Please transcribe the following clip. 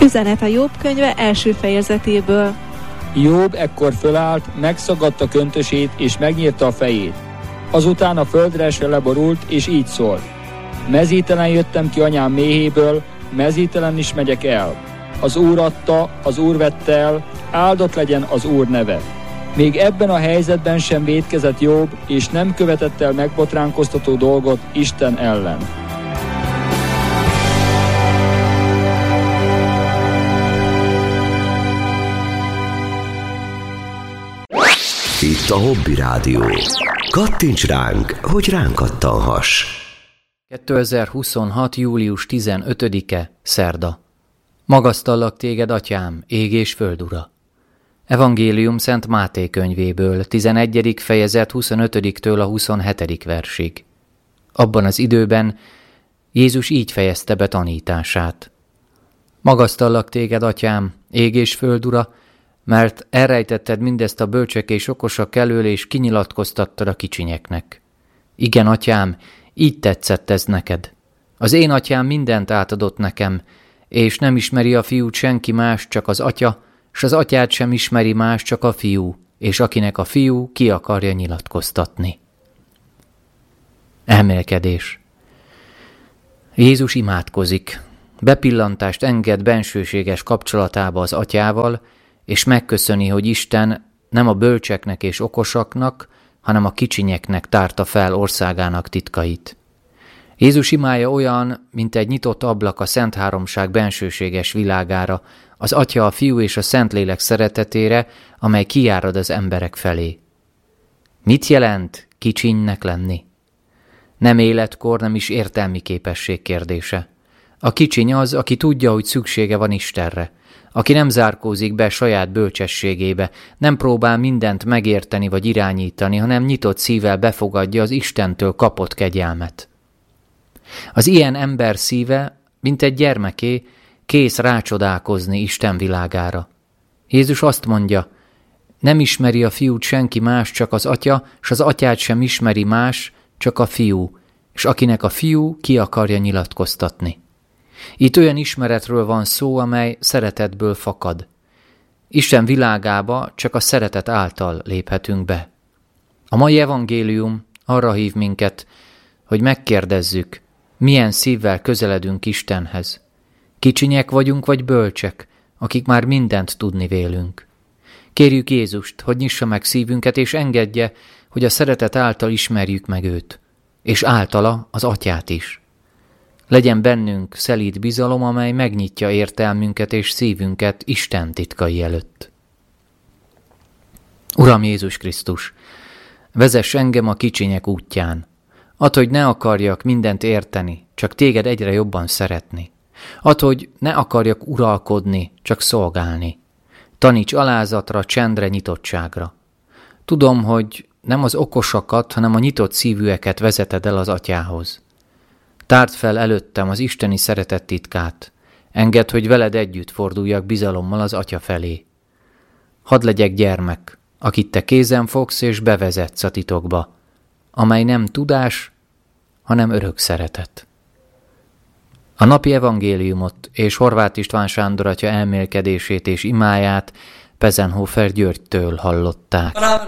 Üzenet a Jobb könyve első fejezetéből. Jobb ekkor fölállt, megszagadta köntösét és megnyírta a fejét. Azután a földre esve leborult, és így szólt: mezítelen jöttem ki anyám méhéből, mezítelen is megyek el. Az Úr adta, az Úr vette el, áldott legyen az Úr neve. Még ebben a helyzetben sem vétkezett Jobb, és nem követett el megbotránkoztató dolgot Isten ellen. Itt a Hobby Rádió. Kattints ránk, hogy ránk kattanhass. 2026. július 15-e, szerda. Magasztallak téged, atyám, ég és föld ura. Evangélium Szent Máté könyvéből, 11. fejezet 25-től a 27. versig. Abban az időben Jézus így fejezte be tanítását. Magasztallak téged, atyám, ég és föld ura, mert elrejtetted mindezt a bölcsek és okosak elől, és kinyilatkoztattad a kicsinyeknek. Igen, atyám, így tetszett ez neked. Az én atyám mindent átadott nekem, és nem ismeri a fiút senki más, csak az atya, s az atyát sem ismeri más, csak a fiú, és akinek a fiú ki akarja nyilatkoztatni. Elmélkedés. Jézus imádkozik. Bepillantást enged bensőséges kapcsolatába az atyával, és megköszöni, hogy Isten nem a bölcseknek és okosaknak, hanem a kicsinyeknek tárta fel országának titkait. Jézus imája olyan, mint egy nyitott ablak a Szent Háromság bensőséges világára, az Atya, a Fiú és a Szentlélek szeretetére, amely kijárad az emberek felé. Mit jelent kicsinynek lenni? Nem életkor, nem is értelmi képesség kérdése. A kicsiny az, aki tudja, hogy szüksége van Istenre, aki nem zárkózik be saját bölcsességébe, nem próbál mindent megérteni vagy irányítani, hanem nyitott szívvel befogadja az Istentől kapott kegyelmet. Az ilyen ember szíve, mint egy gyermeké, kész rácsodálkozni Isten világára. Jézus azt mondja, nem ismeri a fiút senki más, csak az atya, s az atyát sem ismeri más, csak a fiú, és akinek a fiú ki akarja nyilatkoztatni. Itt olyan ismeretről van szó, amely szeretetből fakad. Isten világába csak a szeretet által léphetünk be. A mai evangélium arra hív minket, hogy megkérdezzük, milyen szívvel közeledünk Istenhez. Kicsinyek vagyunk vagy bölcsek, akik már mindent tudni vélünk. Kérjük Jézust, hogy nyissa meg szívünket, és engedje, hogy a szeretet által ismerjük meg őt, és általa az atyát is. Legyen bennünk szelíd bizalom, amely megnyitja értelmünket és szívünket Isten titkai előtt. Uram Jézus Krisztus, vezess engem a kicsinyek útján. Add, hogy ne akarjak mindent érteni, csak téged egyre jobban szeretni. Add, hogy ne akarjak uralkodni, csak szolgálni. Taníts alázatra, csendre, nyitottságra. Tudom, hogy nem az okosakat, hanem a nyitott szívűeket vezeted el az atyához. Tárd fel előttem az isteni szeretet titkát. Engedd, hogy veled együtt forduljak bizalommal az atya felé. Hadd legyek gyermek, akit te kézen fogsz és bevezetsz a titokba, amely nem tudás, hanem örök szeretet. A napi evangéliumot és Horváth István Sándor atya elmélkedését és imáját Pezenhofer Györgytől hallották.